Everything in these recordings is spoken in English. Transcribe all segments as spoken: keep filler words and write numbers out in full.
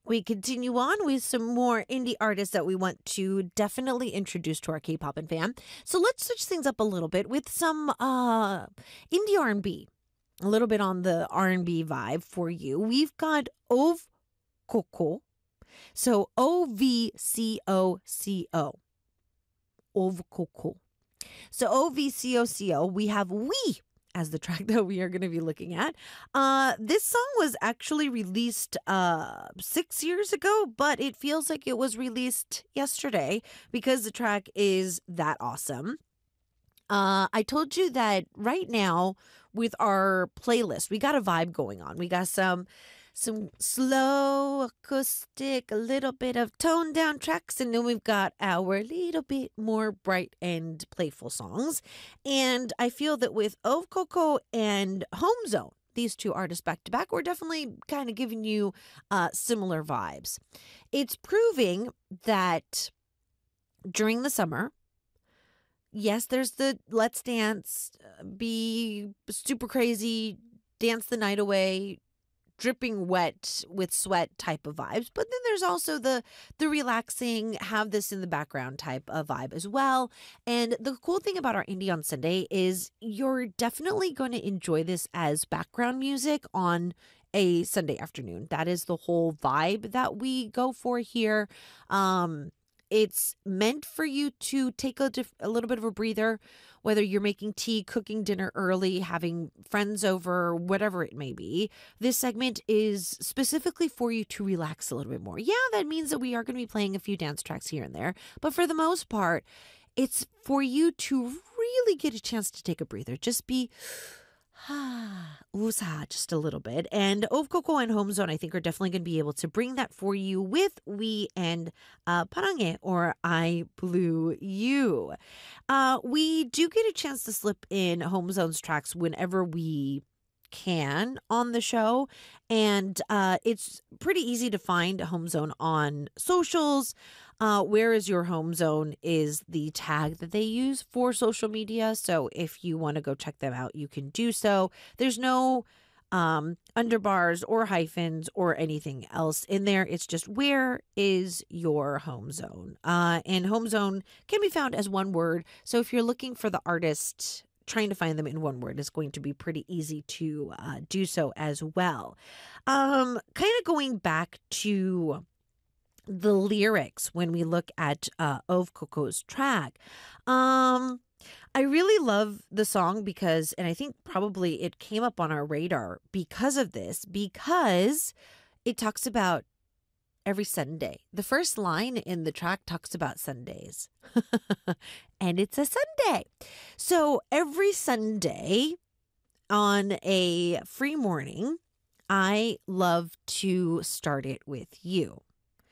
We continue on with some more indie artists that we want to definitely introduce to our K-pop and fam. So let's switch things up a little bit with some uh, indie R and B. A little bit on the R and B vibe for you. We've got Ove Coco. So O V C O C O. Ove Coco. So O V C O C O, we have We as the track that we are going to be looking at. Uh, this song was actually released uh, six years ago, but it feels like it was released yesterday because the track is that awesome. Uh, I told you that right now with our playlist, we got a vibe going on. We got some some slow acoustic, a little bit of toned down tracks, and then we've got our little bit more bright and playful songs. And I feel that with Ove Coco and Home Zone, these two artists back to back, we're definitely kind of giving you uh, similar vibes. It's proving that during the summer, yes, there's the let's dance, uh, be super crazy, dance the night away, dripping wet with sweat type of vibes. But then there's also the the relaxing, have this in the background type of vibe as well. And the cool thing about our Indie on Sunday is you're definitely going to enjoy this as background music on a Sunday afternoon. That is the whole vibe that we go for here. Um, It's meant for you to take a, diff- a little bit of a breather, whether you're making tea, cooking dinner early, having friends over, whatever it may be. This segment is specifically for you to relax a little bit more. Yeah, that means that we are going to be playing a few dance tracks here and there, but for the most part, it's for you to really get a chance to take a breather. Just be Woosah just a little bit. And Ove Coco and Home Zone, I think, are definitely going to be able to bring that for you with We and uh, Parange, or I Blew You. Uh, we do get a chance to slip in Home Zone's tracks whenever we can on the show, and uh, it's pretty easy to find Home Zone on socials. Uh, where is your home zone is the tag that they use for social media. So if you want to go check them out, you can do so. There's no um, underbars or hyphens or anything else in there. It's just where is your home zone? Uh, and home zone can be found as one word. So if you're looking for the artist, trying to find them in one word is going to be pretty easy to uh, do so as well. Um, kind of going back to the lyrics when we look at uh, Ove Coco's track. Um, I really love the song because, and I think probably it came up on our radar because of this, because it talks about every Sunday. The first line in the track talks about Sundays. And it's a Sunday. So every Sunday on a free morning, I love to start it with you.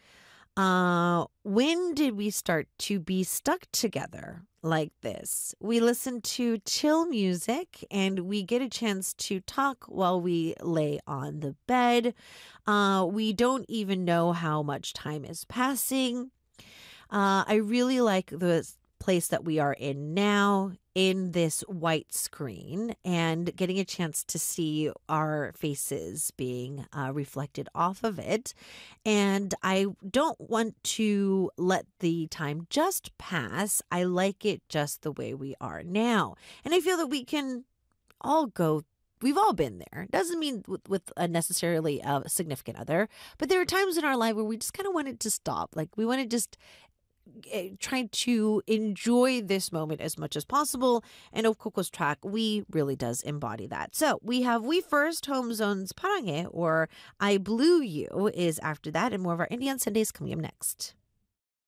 Uh, when did we start to be stuck together like this? We listen to chill music and we get a chance to talk while we lay on the bed. Uh, we don't even know how much time is passing. Uh, I really like the place that we are in now, in this white screen, and getting a chance to see our faces being uh, reflected off of it. And I don't want to let the time just pass. I like it just the way we are now. And I feel that we can all go. We've all been there. Doesn't mean with, with a necessarily a significant other, but there are times in our life where we just kind of wanted to stop. Like we want to just trying to enjoy this moment as much as possible. And Ove Coco's track, We really does embody that. So we have We First, Home Zone's Parange, or I Blew You is after that, and more of our Indie on Sundays coming up next.